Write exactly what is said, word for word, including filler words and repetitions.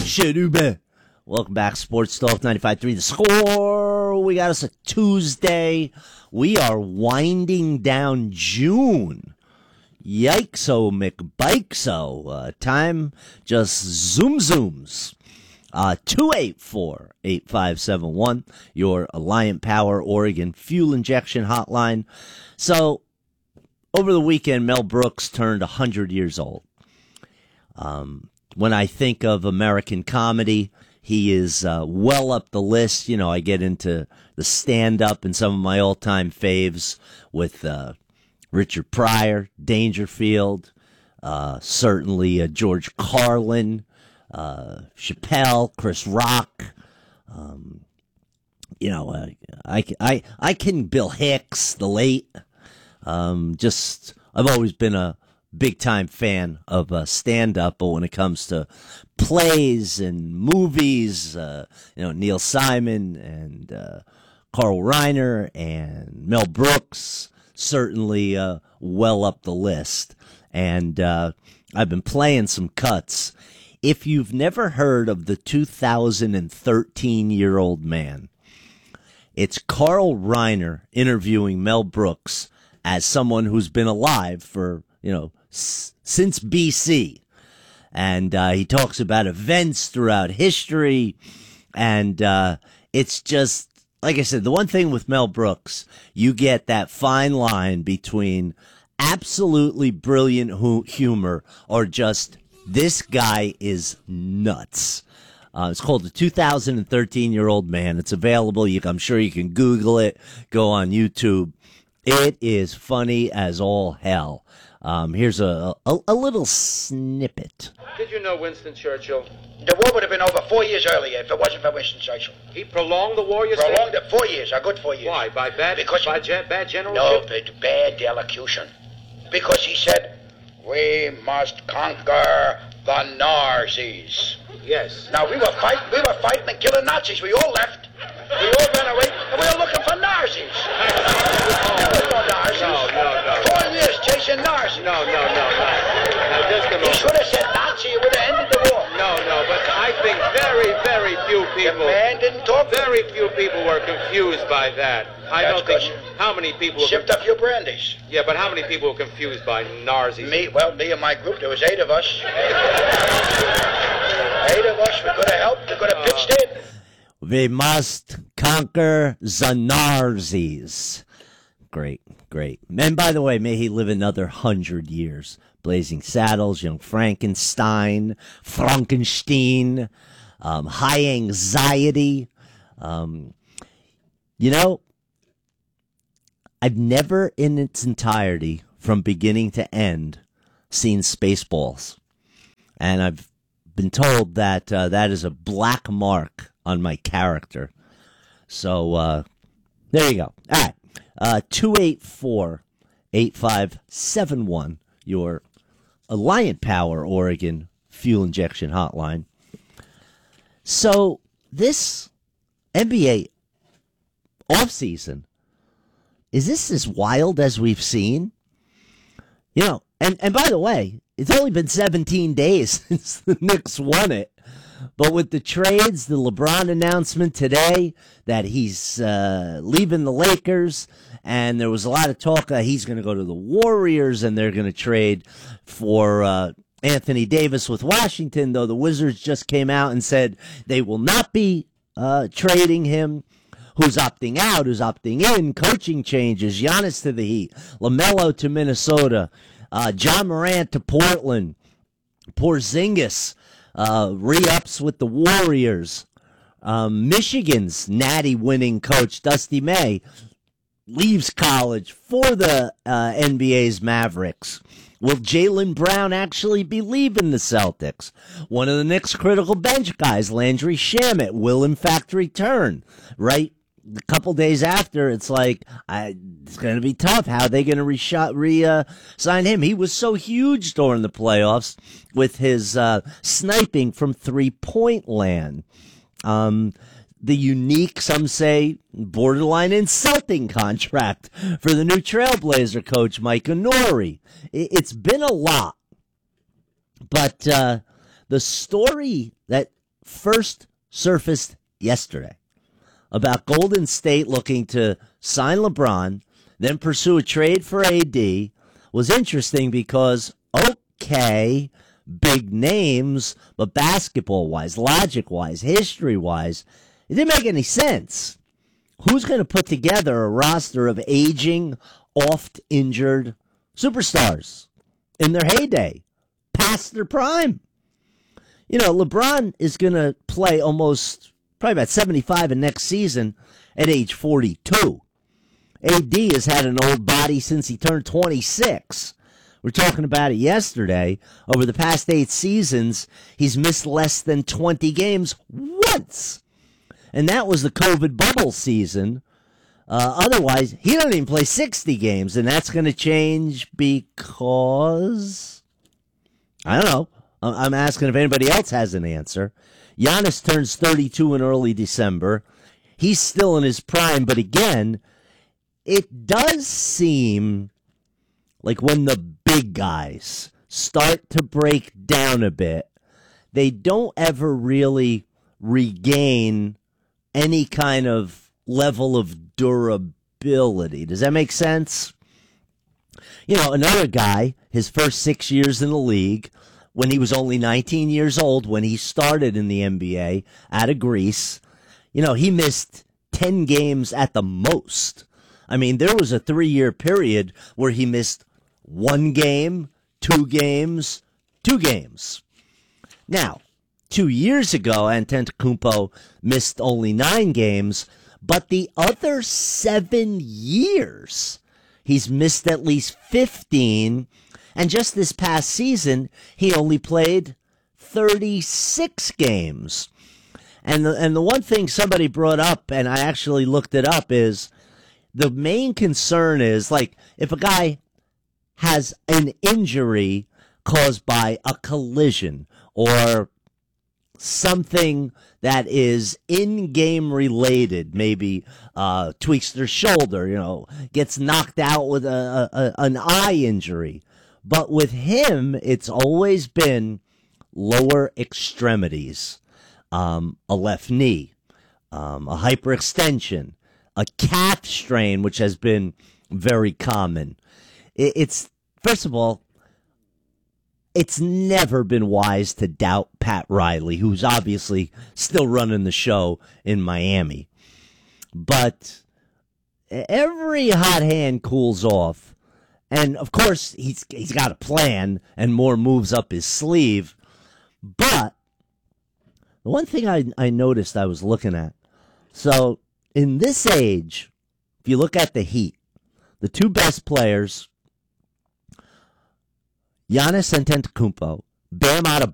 Cherube. Welcome back, Sports Talk ninety-five point three. The Score. We got us a Tuesday. We are winding down June. Yikes-o, McBikes-o. Uh, time just zoom zooms. Uh, two eight four, eight five seven one, your Alliant Power Oregon fuel injection hotline. So, over the weekend, Mel Brooks turned one hundred years old. Um, when I think of American comedy, he is uh, well up the list. You know, I get into the stand-up and some of my all-time faves with uh, Richard Pryor, Dangerfield, uh, certainly uh, George Carlin, uh, Chappelle, Chris Rock. Um, you know, uh, I, I, I can Bill Hicks, the late. Um, just, I've always been a big-time fan of uh, stand-up, but when it comes to plays and movies, uh, you know, Neil Simon and uh, Carl Reiner and Mel Brooks, certainly uh, well up the list. And uh, I've been playing some cuts. If you've never heard of the two thousand thirteen-year-old man, it's Carl Reiner interviewing Mel Brooks as someone who's been alive for, you know, s- since B C. And uh, he talks about events throughout history. And uh, it's just, like I said, the one thing with Mel Brooks, you get that fine line between absolutely brilliant hu- humor or just, this guy is nuts. Uh, it's called The two thousand thirteen-Year-Old Man. It's available. You, I'm sure you can Google it. Go on YouTube. It is funny as all hell. Um, here's a, a a little snippet. Did you know Winston Churchill? The war would have been over four years earlier if it wasn't for Winston Churchill. He prolonged the war, you say? Prolonged it four years, a good four years. Why? By bad, because by he, ge- bad generalship? No, but bad elocution. Because he said, we must conquer the Nazis. Yes. Now, we were fighting, we were fighting and killing Nazis. We all left. We all ran away, and we were looking for Nazis. There was no Nazis. No, no, no. Four years chasing Nazis. No, no, no, no. Now, just a He moment. should have said Nazi. It would have ended the war. No, no, but I think very, very few The people... man didn't talk. Very few people were confused by that. I That's don't think... 'cause How many people were... Sipped a few brandies. Yeah, but how many people were confused by Nazis? Me, well, me and my group, there was eight of us. Eight of us. We could have helped. We could have pitched in. We must conquer the Nazis. Great, great. And by the way, may he live another hundred years. Blazing Saddles, Young Frankenstein, Frankenstein, um, High Anxiety. Um, you know, I've never in its entirety, from beginning to end, seen Spaceballs. And I've been told that uh, that is a black mark on my character. So, uh, there you go. All right. Uh, two eight four, eight five seven one, your Alliant Power Oregon fuel injection hotline. So, this N B A offseason, is this as wild as we've seen? You know, and, and by the way, it's only been seventeen days since the Knicks won it. But with the trades, the LeBron announcement today that he's uh, leaving the Lakers, and there was a lot of talk uh, he's going to go to the Warriors, and they're going to trade for uh, Anthony Davis with Washington, though the Wizards just came out and said they will not be uh, trading him. Who's opting out, who's opting in, coaching changes, Giannis to the Heat, LaMelo to Minnesota, uh, John Morant to Portland, Porzingis uh, re-ups with the Warriors, um, Michigan's natty winning coach, Dusty May, leaves college for the uh, N B A's Mavericks. Will Jaylen Brown actually be leaving the Celtics? One of the Knicks' critical bench guys, Landry Shamet, will in fact return, right? A couple days after, it's like, I, it's going to be tough. How are they going to re-shot, re, uh, sign him? He was so huge during the playoffs with his uh, sniping from three-point land. Um, the unique, some say, borderline insulting contract for the new Trailblazer coach, Mike Onori. It, it's been a lot. But uh, the story that first surfaced yesterday about Golden State looking to sign LeBron, then pursue a trade for A D was interesting because, okay, big names, but basketball-wise, logic-wise, history-wise, it didn't make any sense. Who's going to put together a roster of aging, oft-injured superstars in their heyday, past their prime? You know, LeBron is going to play almost, probably about seventy-five in next season at age forty-two. A D has had an old body since he turned twenty-six. We're talking about it yesterday. Over the past eight seasons, he's missed less than twenty games once. And that was the COVID bubble season. Uh, otherwise, he doesn't even play sixty games, and that's going to change because, I don't know. I'm asking if anybody else has an answer. Giannis turns thirty-two in early December. He's still in his prime, but again, it does seem like when the big guys start to break down a bit, they don't ever really regain any kind of level of durability. Does that make sense? You know, another guy, his first six years in the league, when he was only nineteen years old, when he started in the N B A out of Greece, you know, he missed ten games at the most. I mean, there was a three-year period where he missed one game, two games, two games. Now, two years ago, Antetokounmpo missed only nine games, but the other seven years, he's missed at least fifteen. And just this past season, he only played thirty-six games. And the, and the one thing somebody brought up, and I actually looked it up, is the main concern is, like, if a guy has an injury caused by a collision or something that is in-game related, maybe uh, tweaks their shoulder, you know, gets knocked out with a, a, an eye injury. But with him, it's always been lower extremities, um, a left knee, um, a hyperextension, a calf strain, which has been very common. It, it's, first of all, it's never been wise to doubt Pat Riley, who's obviously still running the show in Miami. But every hot hand cools off. And, of course, he's he's got a plan and more moves up his sleeve. But the one thing I, I noticed I was looking at, so in this age, if you look at the Heat, the two best players, Giannis Antetokounmpo, Bam